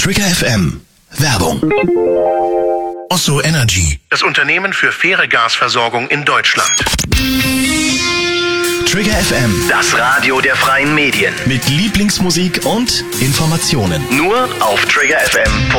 Trigger FM. Werbung. Osso Energy. Das Unternehmen für faire Gasversorgung in Deutschland. Trigger FM. Das Radio der freien Medien. Mit Lieblingsmusik und Informationen. Nur auf Trigger FM.